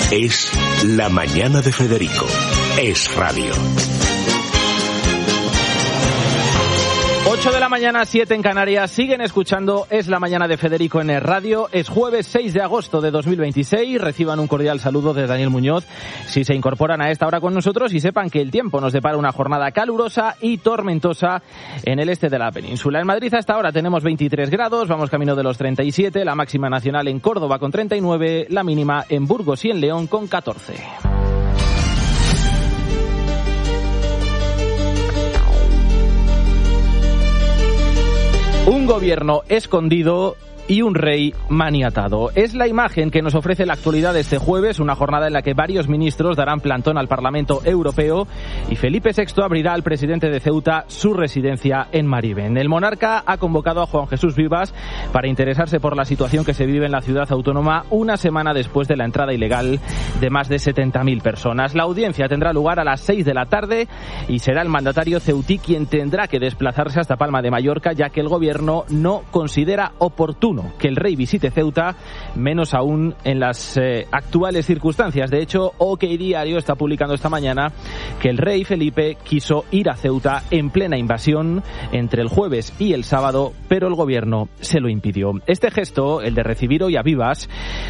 Es La Mañana de Federico. Es radio. 8 de la mañana, 7 en Canarias. Siguen escuchando Es la Mañana de Federico en el radio. Es jueves 6 de agosto de 2026. Reciban un cordial saludo de Daniel Muñoz si se incorporan a esta hora con nosotros y sepan que el tiempo nos depara una jornada calurosa y tormentosa en el este de la península. En Madrid hasta ahora tenemos 23 grados, vamos camino de los 37, la máxima nacional en Córdoba con 39, la mínima en Burgos y en León con 14. Un gobierno escondido y un rey maniatado. Es la imagen que nos ofrece la actualidad de este jueves, una jornada en la que varios ministros darán plantón al Parlamento Europeo y Felipe VI abrirá al presidente de Ceuta su residencia en Maribén. El monarca ha convocado a Juan Jesús Vivas para interesarse por la situación que se vive en la ciudad autónoma una semana después de la entrada ilegal de más de 70.000 personas. La audiencia tendrá lugar a las 6 de la tarde y será el mandatario ceutí quien tendrá que desplazarse hasta Palma de Mallorca, ya que el gobierno no considera oportuno que el rey visite Ceuta, menos aún en las actuales circunstancias. De hecho, OK Diario está publicando esta mañana que el rey Felipe quiso ir a Ceuta en plena invasión entre el jueves y el sábado, pero el gobierno se lo impidió. Este gesto, el de recibir hoy a Vivas,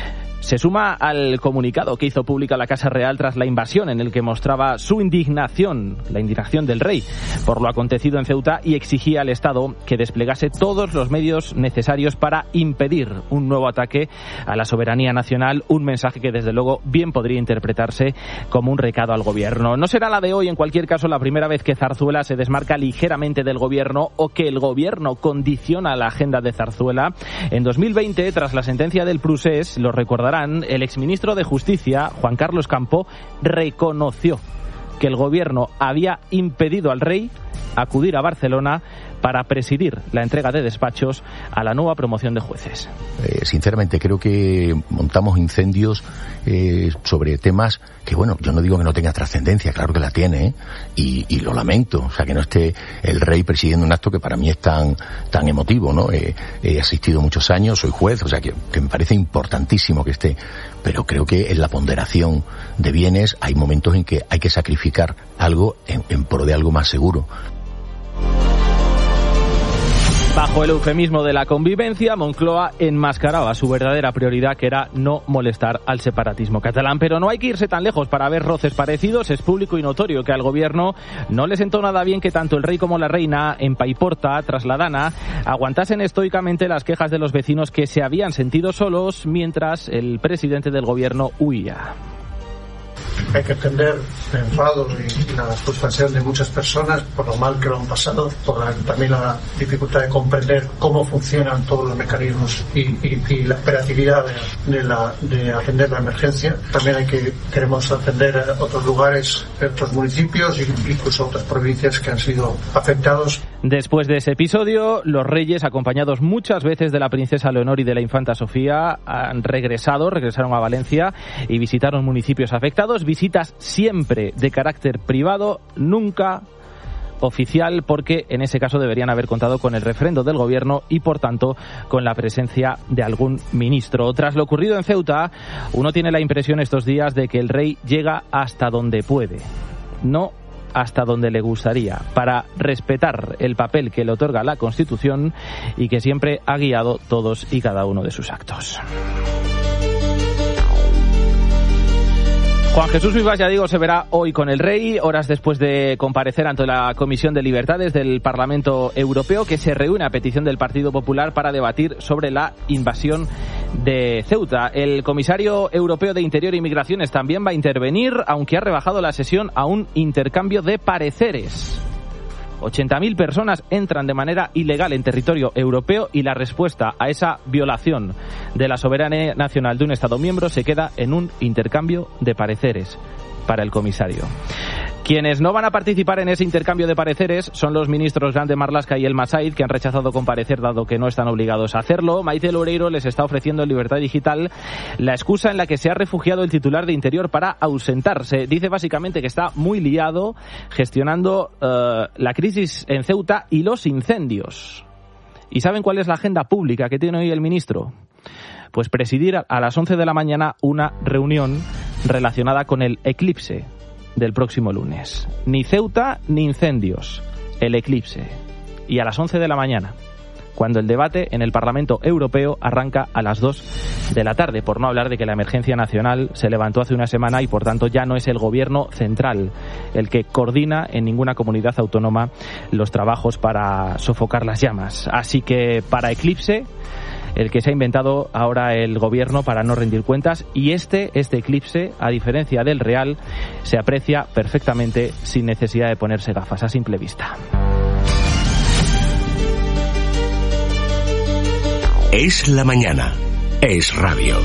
se suma al comunicado que hizo pública la Casa Real tras la invasión, en el que mostraba su indignación, la indignación del rey, por lo acontecido en Ceuta y exigía al Estado que desplegase todos los medios necesarios para impedir un nuevo ataque a la soberanía nacional, un mensaje que desde luego bien podría interpretarse como un recado al gobierno. No será la de hoy, en cualquier caso, la primera vez que Zarzuela se desmarca ligeramente del gobierno o que el gobierno condiciona la agenda de Zarzuela. En 2020, tras la sentencia del Procés, lo recordará, el exministro de Justicia, Juan Carlos Campo, reconoció que el gobierno había impedido al rey acudir a Barcelona para presidir la entrega de despachos a la nueva promoción de jueces. Sinceramente, creo que montamos incendios sobre temas que, bueno, yo no digo que no tenga trascendencia, claro que la tiene, y lo lamento, o sea, que no esté el rey presidiendo un acto que para mí es tan emotivo, ¿no? He asistido muchos años, soy juez, o sea, que me parece importantísimo que esté, pero creo que en la ponderación de bienes hay momentos en que hay que sacrificar algo en pro de algo más seguro. Bajo el eufemismo de la convivencia, Moncloa enmascaraba su verdadera prioridad, que era no molestar al separatismo catalán. Pero no hay que irse tan lejos para ver roces parecidos. Es público y notorio que al gobierno no le sentó nada bien que tanto el rey como la reina, en Paiporta, tras la Dana, aguantasen estoicamente las quejas de los vecinos que se habían sentido solos mientras el presidente del gobierno huía. Hay que entender el enfado y la frustración de muchas personas por lo mal que lo han pasado, también la dificultad de comprender cómo funcionan todos los mecanismos y la operatividad de atender la emergencia. También queremos atender a otros lugares, otros municipios e incluso otras provincias que han sido afectados. Después de ese episodio, los reyes, acompañados muchas veces de la princesa Leonor y de la infanta Sofía, regresaron a Valencia y visitaron municipios afectados, visitas siempre de carácter privado, nunca oficial, porque en ese caso deberían haber contado con el refrendo del gobierno y, por tanto, con la presencia de algún ministro. Tras lo ocurrido en Ceuta, uno tiene la impresión estos días de que el rey llega hasta donde puede, no hasta donde le gustaría, para respetar el papel que le otorga la Constitución y que siempre ha guiado todos y cada uno de sus actos. Juan Jesús Vivas, ya digo, se verá hoy con el rey, horas después de comparecer ante la Comisión de Libertades del Parlamento Europeo, que se reúne a petición del Partido Popular para debatir sobre la invasión de Ceuta. El comisario europeo de Interior e Inmigraciones también va a intervenir, aunque ha rebajado la sesión a un intercambio de pareceres. 80.000 personas entran de manera ilegal en territorio europeo y la respuesta a esa violación de la soberanía nacional de un Estado miembro se queda en un intercambio de pareceres para el comisario. Quienes no van a participar en ese intercambio de pareceres son los ministros Grande Marlaska y Elma Said, que han rechazado comparecer dado que no están obligados a hacerlo. Maite Loureiro les está ofreciendo en Libertad Digital la excusa en la que se ha refugiado el titular de Interior para ausentarse. Dice básicamente que está muy liado gestionando la crisis en Ceuta y los incendios. ¿Y saben cuál es la agenda pública que tiene hoy el ministro? Pues presidir a las 11 de la mañana una reunión relacionada con el eclipse del próximo lunes. Ni Ceuta ni incendios, el eclipse. Y a las 11 de la mañana, cuando el debate en el Parlamento Europeo arranca a las 2 de la tarde, por no hablar de que la emergencia nacional se levantó hace una semana y por tanto ya no es el gobierno central el que coordina en ninguna comunidad autónoma los trabajos para sofocar las llamas. Así que para eclipse, el que se ha inventado ahora el gobierno para no rendir cuentas, y este eclipse, a diferencia del real, se aprecia perfectamente sin necesidad de ponerse gafas a simple vista. Es la mañana. Es radio.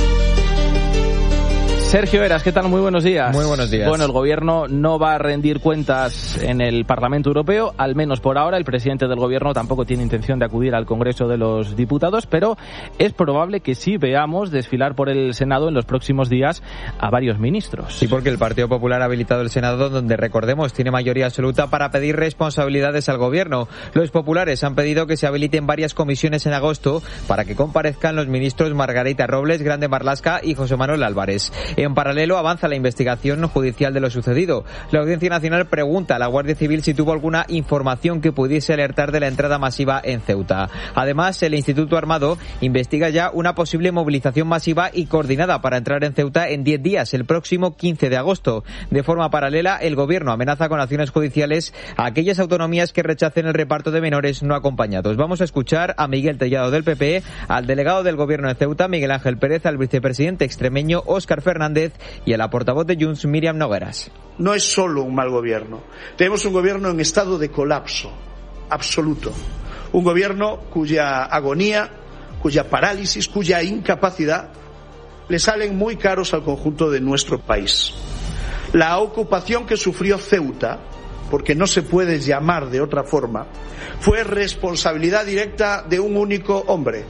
Sergio Heras, ¿qué tal? Muy buenos días. Muy buenos días. Bueno, el gobierno no va a rendir cuentas en el Parlamento Europeo, al menos por ahora. El presidente del gobierno tampoco tiene intención de acudir al Congreso de los Diputados, pero es probable que sí veamos desfilar por el Senado en los próximos días a varios ministros. Sí, porque el Partido Popular ha habilitado el Senado, donde, recordemos, tiene mayoría absoluta para pedir responsabilidades al gobierno. Los populares han pedido que se habiliten varias comisiones en agosto para que comparezcan los ministros Margarita Robles, Grande Marlaska y José Manuel Álvarez. En paralelo, avanza la investigación judicial de lo sucedido. La Audiencia Nacional pregunta a la Guardia Civil si tuvo alguna información que pudiese alertar de la entrada masiva en Ceuta. Además, el Instituto Armado investiga ya una posible movilización masiva y coordinada para entrar en Ceuta en 10 días, el próximo 15 de agosto. De forma paralela, el Gobierno amenaza con acciones judiciales a aquellas autonomías que rechacen el reparto de menores no acompañados. Vamos a escuchar a Miguel Tellado del PP, al delegado del Gobierno de Ceuta, Miguel Ángel Pérez, al vicepresidente extremeño Óscar Fernández y a la portavoz de Junts, Míriam Nogueras. No es solo un mal gobierno. Tenemos un gobierno en estado de colapso absoluto. Un gobierno cuya agonía, cuya parálisis, cuya incapacidad le salen muy caros al conjunto de nuestro país. La ocupación que sufrió Ceuta, porque no se puede llamar de otra forma, fue responsabilidad directa de un único hombre,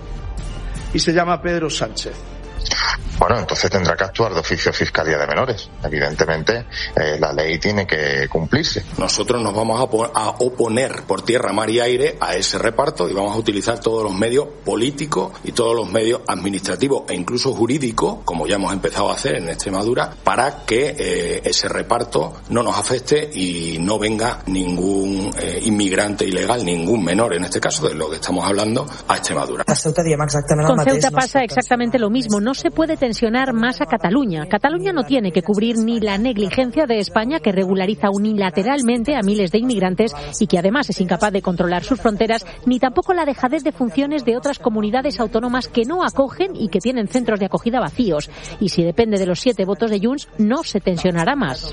y se llama Pedro Sánchez. Bueno, entonces tendrá que actuar de oficio Fiscalía de Menores. Evidentemente, la ley tiene que cumplirse. Nosotros nos vamos a oponer por tierra, mar y aire a ese reparto y vamos a utilizar todos los medios políticos y todos los medios administrativos e incluso jurídicos, como ya hemos empezado a hacer en Extremadura, para que ese reparto no nos afecte y no venga ningún inmigrante ilegal, ningún menor, en este caso de lo que estamos hablando, a Extremadura. Con Ceuta pasa exactamente lo mismo. No se puede tensionar más a Cataluña. Cataluña no tiene que cubrir ni la negligencia de España, que regulariza unilateralmente a miles de inmigrantes y que además es incapaz de controlar sus fronteras, ni tampoco la dejadez de funciones de otras comunidades autónomas que no acogen y que tienen centros de acogida vacíos. Y si depende de los 7 votos de Junts, no se tensionará más.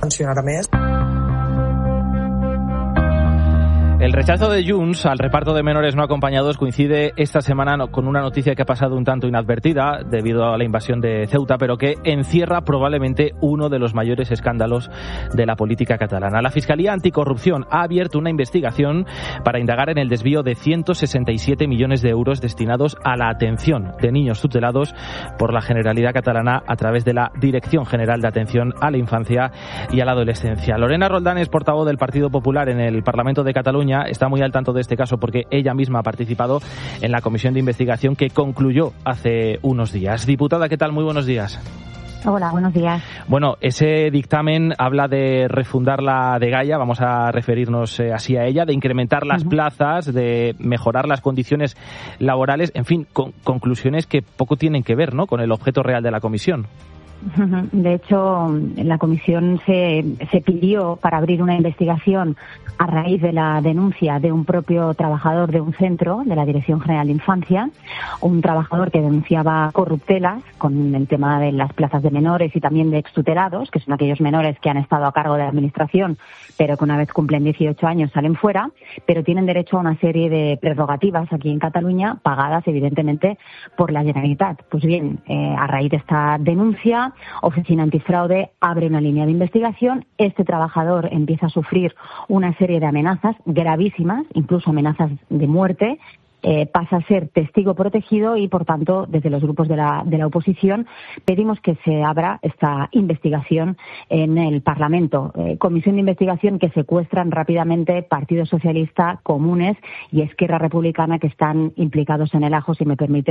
El rechazo de Junts al reparto de menores no acompañados coincide esta semana con una noticia que ha pasado un tanto inadvertida debido a la invasión de Ceuta, pero que encierra probablemente uno de los mayores escándalos de la política catalana. La Fiscalía Anticorrupción ha abierto una investigación para indagar en el desvío de 167 millones de euros destinados a la atención de niños tutelados por la Generalidad Catalana a través de la Dirección General de Atención a la Infancia y a la Adolescencia. Lorena Roldán es portavoz del Partido Popular en el Parlamento de Cataluña. Está muy al tanto de este caso porque ella misma ha participado en la comisión de investigación que concluyó hace unos días. Diputada, ¿qué tal? Muy buenos días. Hola, buenos días. Bueno, ese dictamen habla de refundar la dgaia, vamos a referirnos así a ella, de incrementar las plazas, de mejorar las condiciones laborales, en fin, conclusiones que poco tienen que ver, ¿no?, con el objeto real de la comisión. De hecho, la comisión se pidió para abrir una investigación a raíz de la denuncia de un propio trabajador de un centro de la Dirección General de Infancia, un trabajador que denunciaba corruptelas con el tema de las plazas de menores y también de extutelados, que son aquellos menores que han estado a cargo de la administración, pero que una vez cumplen 18 años salen fuera, pero tienen derecho a una serie de prerrogativas aquí en Cataluña, pagadas evidentemente por la Generalitat. Pues bien, a raíz de esta denuncia, Oficina Antifraude abre una línea de investigación. Este trabajador empieza a sufrir una serie de amenazas gravísimas, incluso amenazas de muerte. Pasa a ser testigo protegido y, por tanto, desde los grupos de la oposición pedimos que se abra esta investigación en el Parlamento. Comisión de investigación que secuestran rápidamente Partido Socialista, Comunes y Esquerra Republicana, que están implicados en el ajo, si me permite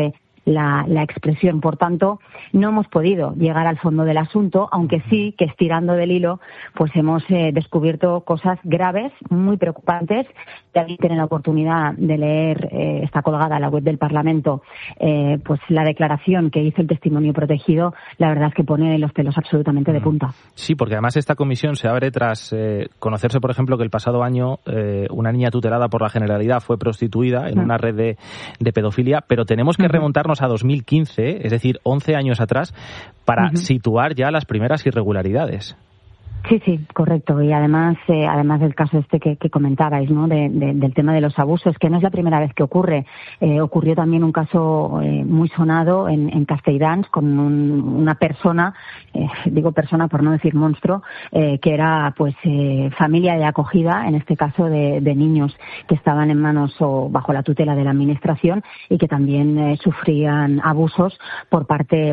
la expresión. Por tanto, no hemos podido llegar al fondo del asunto, aunque sí que estirando del hilo, pues hemos descubierto cosas graves, muy preocupantes. Si alguien tiene la oportunidad de leer, está colgada en la web del Parlamento, pues la declaración que hizo el testimonio protegido, la verdad es que pone los pelos absolutamente de punta. Sí, porque además esta comisión se abre tras conocerse, por ejemplo, que el pasado año una niña tutelada por la Generalidad fue prostituida en una red de pedofilia, pero tenemos que remontarnos a 2015, es decir, 11 años atrás, para situar ya las primeras irregularidades. Sí, correcto. Y además del caso que comentabais, ¿no? Del tema de los abusos, que no es la primera vez que ocurre. Ocurrió también un caso muy sonado en Castelldans con una persona, digo persona por no decir monstruo, que era pues familia de acogida, en este caso de niños que estaban en manos o bajo la tutela de la administración y que también sufrían abusos por parte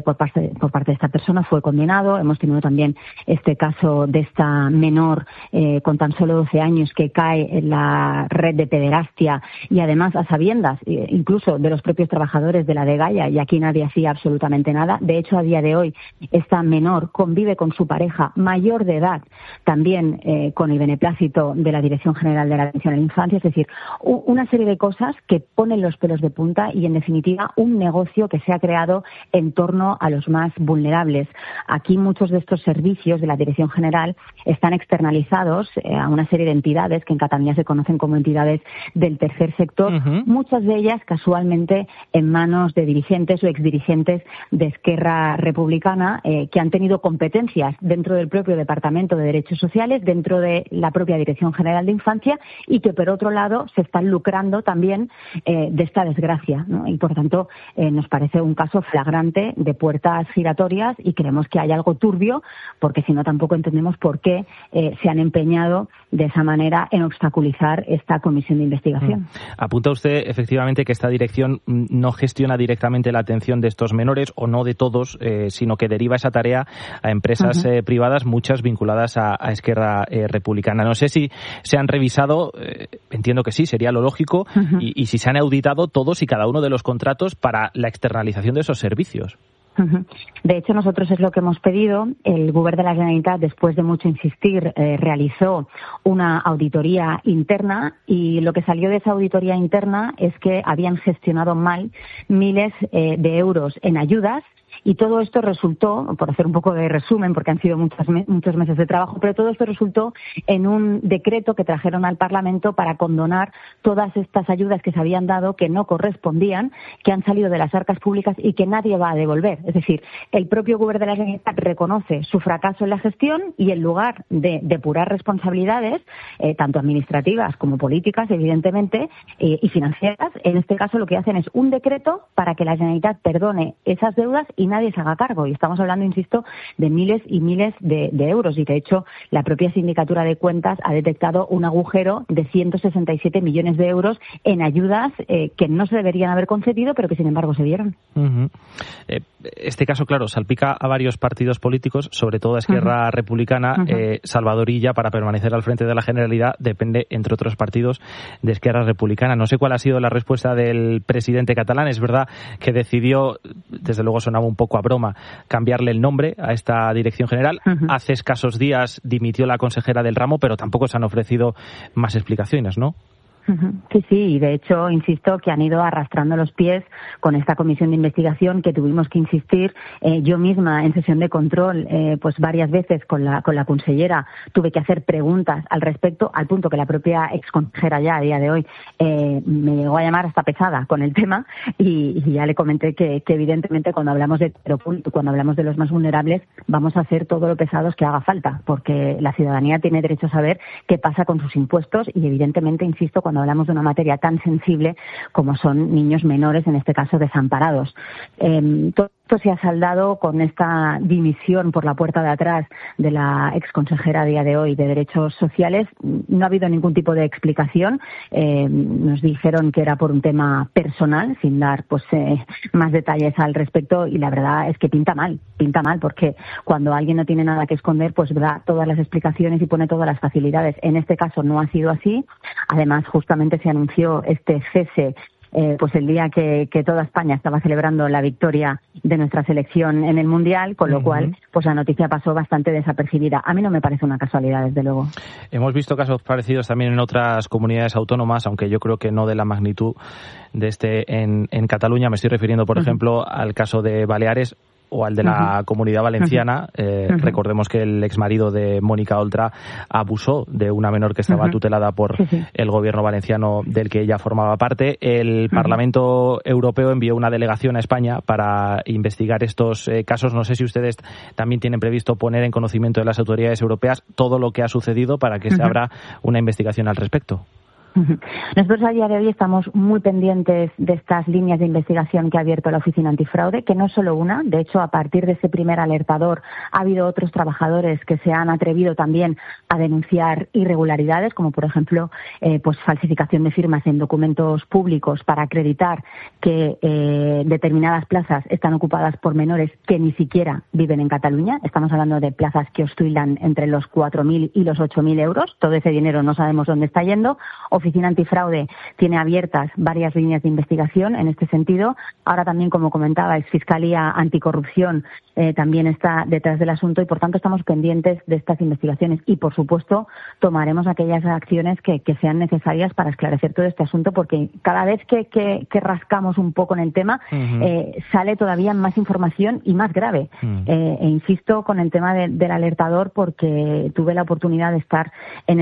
de esta persona. Fue condenado. Hemos tenido también este caso de esta menor con tan solo 12 años que cae en la red de pederastia y además a sabiendas incluso de los propios trabajadores de la Dgaia, y aquí nadie hacía absolutamente nada. De hecho, a día de hoy esta menor convive con su pareja mayor de edad, también con el beneplácito de la Dirección General de la Atención a la Infancia. Es decir, una serie de cosas que ponen los pelos de punta y, en definitiva, un negocio que se ha creado en torno a los más vulnerables. Aquí muchos de estos servicios de la Dirección General están externalizados a una serie de entidades que en Cataluña se conocen como entidades del tercer sector, muchas de ellas casualmente en manos de dirigentes o exdirigentes de Esquerra Republicana que han tenido competencias dentro del propio Departamento de Derechos Sociales, dentro de la propia Dirección General de Infancia, y que por otro lado se están lucrando también de esta desgracia, ¿no? Y por tanto nos parece un caso flagrante de puertas giratorias y creemos que hay algo turbio, porque si no tampoco entendemos por qué se han empeñado de esa manera en obstaculizar esta comisión de investigación. Apunta usted efectivamente que esta dirección no gestiona directamente la atención de estos menores, o no de todos, sino que deriva esa tarea a empresas privadas, muchas vinculadas a Esquerra Republicana. No sé si se han revisado, entiendo que sí, sería lo lógico, y si se han auditado todos y cada uno de los contratos para la externalización de esos servicios. De hecho, nosotros es lo que hemos pedido. El Govern de la Generalitat, después de mucho insistir, realizó una auditoría interna, y lo que salió de esa auditoría interna es que habían gestionado mal miles de euros en ayudas. Y todo esto resultó, por hacer un poco de resumen, porque han sido muchos meses de trabajo, pero todo esto resultó en un decreto que trajeron al Parlamento para condonar todas estas ayudas que se habían dado, que no correspondían, que han salido de las arcas públicas y que nadie va a devolver. Es decir, el propio Govern de la Generalitat reconoce su fracaso en la gestión y, en lugar de depurar responsabilidades, tanto administrativas como políticas, evidentemente, y financieras, en este caso lo que hacen es un decreto para que la Generalitat perdone esas deudas y nadie se haga cargo. Y estamos hablando, insisto, de miles y miles de euros. Y, de hecho, la propia Sindicatura de Cuentas ha detectado un agujero de 167 millones de euros en ayudas que no se deberían haber concedido, pero que, sin embargo, se dieron. Este caso, claro, salpica a varios partidos políticos, sobre todo a Esquerra Republicana. Salvador Illa, para permanecer al frente de la Generalidad, depende, entre otros partidos, de Esquerra Republicana. No sé cuál ha sido la respuesta del presidente catalán. Es verdad que decidió, desde luego sonaba un poco a broma, cambiarle el nombre a esta dirección general. Hace escasos días dimitió la consejera del ramo, pero tampoco se han ofrecido más explicaciones, ¿no? Sí, y de hecho, insisto, que han ido arrastrando los pies con esta comisión de investigación, que tuvimos que insistir. Yo misma, en sesión de control, pues varias veces con la consellera, tuve que hacer preguntas al respecto, al punto que la propia exconsejera ya a día de hoy me llegó a llamar hasta pesada con el tema, y ya le comenté que evidentemente cuando hablamos de los más vulnerables, vamos a hacer todo lo pesados que haga falta, porque la ciudadanía tiene derecho a saber qué pasa con sus impuestos, y evidentemente, insisto, cuando hablamos de una materia tan sensible como son niños menores, en este caso desamparados. Todo esto se ha saldado con esta dimisión por la puerta de atrás de la exconsejera a día de hoy de Derechos Sociales. No ha habido ningún tipo de explicación. Nos dijeron que era por un tema personal, sin dar más detalles al respecto, y la verdad es que pinta mal, porque cuando alguien no tiene nada que esconder, pues da todas las explicaciones y pone todas las facilidades. En este caso no ha sido así. Además, justamente se anunció este cese pues el día que toda España estaba celebrando la victoria de nuestra selección en el Mundial, con lo cual pues la noticia pasó bastante desapercibida. A mí no me parece una casualidad, desde luego. Hemos visto casos parecidos también en otras comunidades autónomas, aunque yo creo que no de la magnitud de en Cataluña. Me estoy refiriendo, por ejemplo, al caso de Baleares o al de la Comunidad Valenciana. Recordemos que el exmarido de Mónica Oltra abusó de una menor que estaba tutelada por el gobierno valenciano del que ella formaba parte. El Parlamento Europeo envió una delegación a España para investigar estos casos. No sé si ustedes también tienen previsto poner en conocimiento de las autoridades europeas todo lo que ha sucedido para que se abra una investigación al respecto. Nosotros a día de hoy estamos muy pendientes de estas líneas de investigación que ha abierto la Oficina Antifraude, que no es solo una. De hecho, a partir de ese primer alertador ha habido otros trabajadores que se han atrevido también a denunciar irregularidades, como por ejemplo pues falsificación de firmas en documentos públicos para acreditar que determinadas plazas están ocupadas por menores que ni siquiera viven en Cataluña. Estamos hablando de plazas que oscilan entre los 4.000 y los 8.000 euros. Todo ese dinero no sabemos dónde está yendo. Oficina Antifraude tiene abiertas varias líneas de investigación en este sentido. Ahora también, como comentaba, Fiscalía Anticorrupción también está detrás del asunto y, por tanto, estamos pendientes de estas investigaciones y, por supuesto, tomaremos aquellas acciones que sean necesarias para esclarecer todo este asunto, porque cada vez que rascamos un poco en el tema sale todavía más información y más grave. E insisto con el tema del alertador, porque tuve la oportunidad de estar en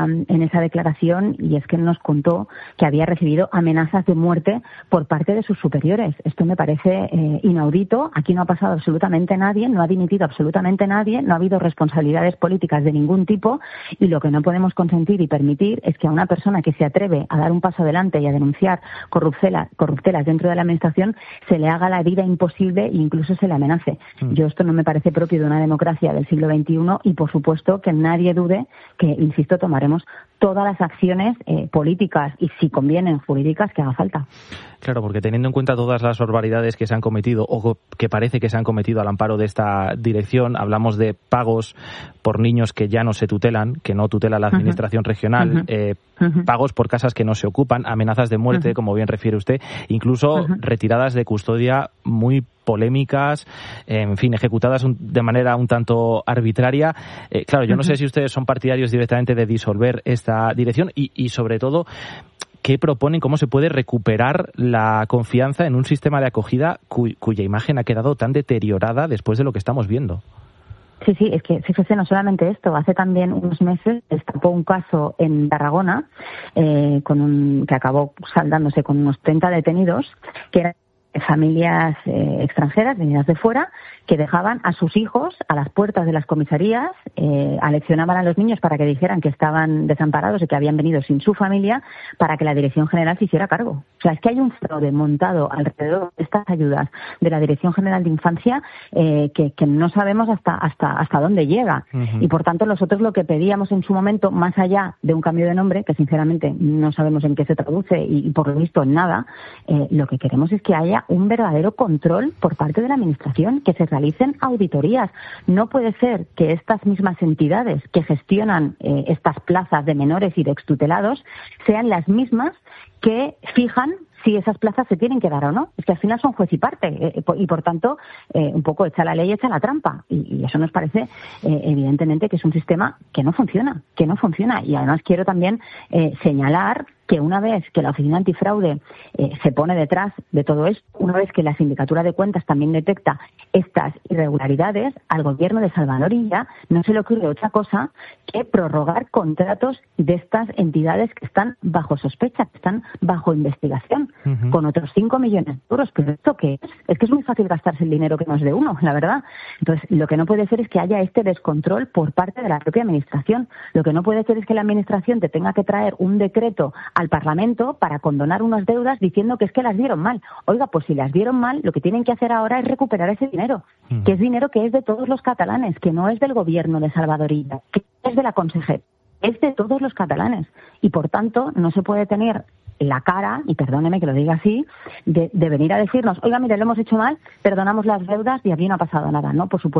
esa declaración y es que nos contó que había recibido amenazas de muerte por parte de sus superiores. Esto me parece inaudito. Aquí no ha pasado absolutamente nadie, no ha dimitido absolutamente nadie, no ha habido responsabilidades políticas de ningún tipo, y lo que no podemos consentir y permitir es que a una persona que se atreve a dar un paso adelante y a denunciar corruptelas dentro de la administración se le haga la vida imposible e incluso se le amenace. Esto no me parece propio de una democracia del siglo XXI y, por supuesto, que nadie dude que, insisto, tomaremos todas las acciones políticas y, si convienen, jurídicas que haga falta. Claro, porque teniendo en cuenta todas las barbaridades que se han cometido o que parece que se han cometido al amparo de esta dirección, hablamos de pagos por niños que ya no se tutelan, que no tutela la administración regional, pagos por casas que no se ocupan, amenazas de muerte, como bien refiere usted, incluso retiradas de custodia muy polémicas, en fin, ejecutadas de manera un tanto arbitraria. Claro, yo no sé si ustedes son partidarios directamente de disolver esta dirección y sobre todo, ¿qué proponen? ¿Cómo se puede recuperar la confianza en un sistema de acogida cuya imagen ha quedado tan deteriorada después de lo que estamos viendo? Sí, es que fíjese, no solamente esto, hace también unos meses destapó un caso en Tarragona que acabó saldándose con unos 30 detenidos, que eran familias extranjeras venidas de fuera, que dejaban a sus hijos a las puertas de las comisarías, aleccionaban a los niños para que dijeran que estaban desamparados y que habían venido sin su familia, para que la Dirección General se hiciera cargo. O sea, es que hay un fraude montado alrededor de estas ayudas de la Dirección General de Infancia que no sabemos hasta dónde llega. Y, por tanto, nosotros lo que pedíamos en su momento, más allá de un cambio de nombre, que sinceramente no sabemos en qué se traduce y por lo visto en nada, lo que queremos es que haya un verdadero control por parte de la Administración, que se realicen auditorías. No puede ser que estas mismas entidades que gestionan estas plazas de menores y de extutelados sean las mismas que fijan si esas plazas se tienen que dar o no. Es que al final son juez y parte y, por tanto, un poco echa la ley, echa la trampa. Y eso nos parece, evidentemente, que es un sistema que no funciona. Y además quiero también señalar que una vez que la Oficina Antifraude se pone detrás de todo esto, una vez que la Sindicatura de Cuentas también detecta estas irregularidades, al Gobierno de Salvador Illa no se le ocurre otra cosa que prorrogar contratos de estas entidades que están bajo sospecha, que están bajo investigación, con otros 5 millones de euros. ¿Pero esto qué es? Es que es muy fácil gastarse el dinero que no es de uno, la verdad. Entonces, lo que no puede ser es que haya este descontrol por parte de la propia Administración. Lo que no puede ser es que la Administración te tenga que traer un decreto al Parlamento para condonar unas deudas diciendo que es que las dieron mal. Oiga, pues si las dieron mal, lo que tienen que hacer ahora es recuperar ese dinero, que es dinero que es de todos los catalanes, que no es del Gobierno de Salvador Illa, que es de la consejera, es de todos los catalanes. Y, por tanto, no se puede tener la cara, y perdóneme que lo diga así, de venir a decirnos, oiga, mire, lo hemos hecho mal, perdonamos las deudas y aquí no ha pasado nada, ¿no? Por supuesto.